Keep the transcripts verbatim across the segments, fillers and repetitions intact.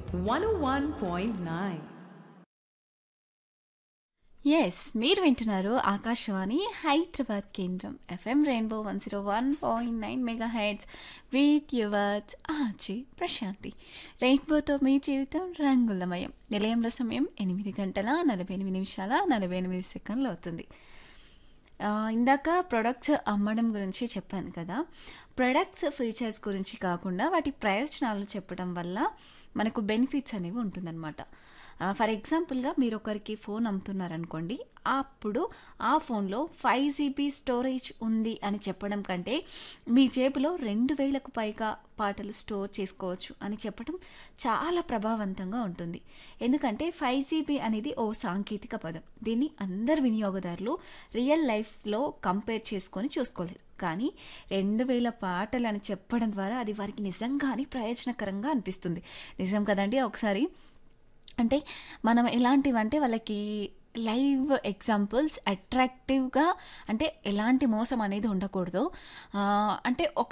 One ఓ one point nine. Yes మీరు వింటున్నారు ఆకాశవాణి హైదరాబాద్ కేంద్రం FM rainbow one zero one point nine mega heads with yours ఆచి ప్రశాంతి. రెయిన్బోతో మీ జీవితం రంగులమయం. నిలయంలో సమయం ఎనిమిది గంటల నలభై ఎనిమిది నిమిషాల నలభై ఎనిమిది సెకండ్లు అవుతుంది. ఆ, ఇందాక ప్రొడక్ట్స్ అమ్మడం గురించి చెప్పాను కదా. ప్రొడక్ట్స్ ఫీచర్స్ గురించి కాకుండా వాటి ప్రయోజనాలు చెప్పడం వల్ల మనకు బెనిఫిట్స్ అనేవి ఉంటుందన్నమాట. ఫర్ ఎగ్జాంపుల్గా మీరు ఒకరికి ఫోన్ అమ్ముతున్నారనుకోండి, అప్పుడు ఆ ఫోన్లో ఫైవ్ జీబీ స్టోరేజ్ ఉంది అని చెప్పడం కంటే మీ జేబులో రెండు వేలకు పైగా పాటలు స్టోర్ చేసుకోవచ్చు అని చెప్పడం చాలా ప్రభావవంతంగా ఉంటుంది. ఎందుకంటే ఫైవ్ జీబీ అనేది ఓ సాంకేతిక పదం. దీన్ని అందరు వినియోగదారులు రియల్ లైఫ్లో కంపేర్ చేసుకొని చూసుకోలేరు. కానీ రెండు వేల పాటలు అని చెప్పడం ద్వారా అది వారికి నిజంగానే ప్రయోజనకరంగా అనిపిస్తుంది. నిజం కదండి. ఒకసారి అంటే మనం ఎలాంటివంటే వాళ్ళకి లైవ్ ఎగ్జాంపుల్స్ అట్రాక్టివ్గా, అంటే ఎలాంటి మోసం అనేది ఉండకూడదు. ఆ, అంటే ఒక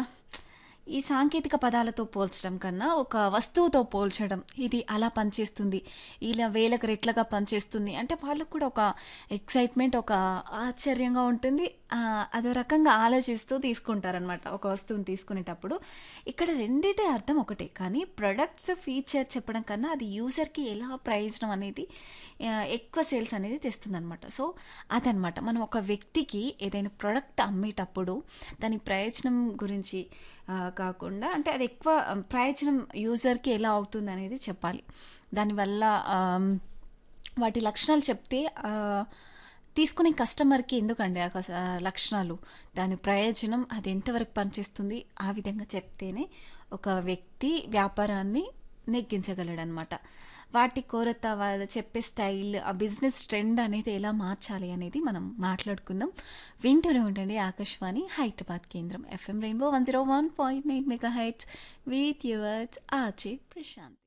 ఈ సాంకేతిక పదాలతో పోల్చడం కన్నా ఒక వస్తువుతో పోల్చడం, ఇది అలా పనిచేస్తుంది, ఇలా వేలకు రెట్లుగా పనిచేస్తుంది అంటే వాళ్ళకు కూడా ఒక ఎక్సైట్మెంట్, ఒక ఆశ్చర్యంగా ఉంటుంది. ఆ, అదో రకంగా ఆలోచిస్తూ తీసుకుంటారనమాట ఒక వస్తువుని తీసుకునేటప్పుడు. ఇక్కడ రెండిటి అర్థం ఒకటే, కానీ ప్రొడక్ట్స్ ఫీచర్ చెప్పడం కన్నా అది యూజర్కి ఎలా ప్రయోజనం అనేది ఆ, ఎక్కువ సేల్స్ అనేది తెస్తుంది అనమాట. సో అదనమాట, మనం ఒక వ్యక్తికి ఏదైనా ప్రోడక్ట్ అమ్మేటప్పుడు దాని ప్రయోజనం గురించి ఆ, కాకుండా అంటే అది ఎక్కువ ఆ, ప్రయోజనం యూజర్కి ఎలా అవుతుంది అనేది చెప్పాలి. దానివల్ల ఆమ్, వాటి లక్షణాలు చెప్తే ఆ, తీసుకునే కస్టమర్కి ఎందుకండి ఆ కస్- ఆ లక్షణాలు, దాని ప్రయోజనం అది ఎంతవరకు పనిచేస్తుంది, ఆ విధంగా చెప్తేనే ఒక వ్యక్తి వ్యాపారాన్ని నెగ్గించగలడనమాట. వాటి కొరత, వాళ్ళు చెప్పే స్టైల్, ఆ బిజినెస్ ట్రెండ్ అనేది ఎలా మార్చాలి అనేది మనం మాట్లాడుకుందాం. వింటూనే ఉండండి ఆకాశవాణి హైదరాబాద్ కేంద్రం FM rainbow one zero one point nine mega heights with yours RJ Prashanth.